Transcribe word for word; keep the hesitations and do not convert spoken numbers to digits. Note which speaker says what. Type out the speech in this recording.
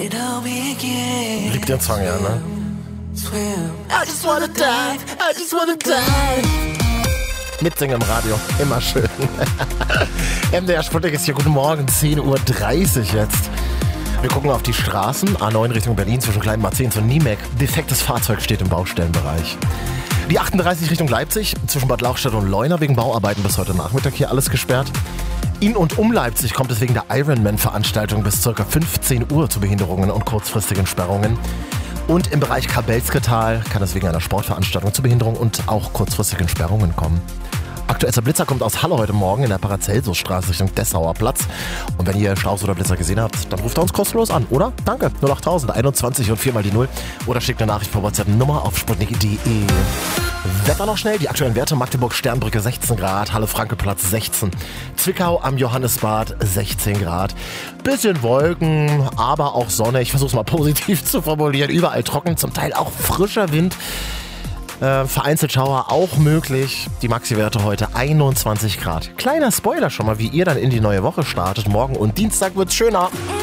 Speaker 1: Liebt den Song ja, ne? I just wanna die, I just wanna die. Mitsingen im Radio, immer schön. M D R Sputnik ist hier, guten Morgen, zehn Uhr dreißig jetzt. Wir gucken auf die Straßen, A neun Richtung Berlin zwischen Klein Marzahn und Niemek. Defektes Fahrzeug steht im Baustellenbereich. Die achtunddreißig Richtung Leipzig, zwischen Bad Lauchstädt und Leuna wegen Bauarbeiten bis heute Nachmittag hier alles gesperrt. In und um Leipzig kommt es wegen der Ironman-Veranstaltung bis ca. fünfzehn Uhr zu Behinderungen und kurzfristigen Sperrungen. Und im Bereich Kabelske-Tal kann es wegen einer Sportveranstaltung zu Behinderung und auch kurzfristigen Sperrungen kommen. Aktueller Blitzer kommt aus Halle heute Morgen in der Paracelsusstraße Richtung Dessauer Platz. Und wenn ihr Staus oder Blitzer gesehen habt, dann ruft er uns kostenlos an, oder? Danke, null acht tausend einundzwanzig und vier mal die null. Oder schickt eine Nachricht per WhatsApp-Nummer auf sputnik punkt de. Wetter noch schnell, die aktuellen Werte: Magdeburg Sternbrücke sechzehn Grad, Halle-Frankenplatz sechzehn, Zwickau am Johannesbad sechzehn Grad. Bisschen Wolken, aber auch Sonne. Ich versuche es mal positiv zu formulieren. Überall trocken, zum Teil auch frischer Wind. Äh, vereinzelt Schauer auch möglich. Die Maxi-Werte heute einundzwanzig Grad. Kleiner Spoiler schon mal, wie ihr dann in die neue Woche startet. Morgen und Dienstag wird's schöner.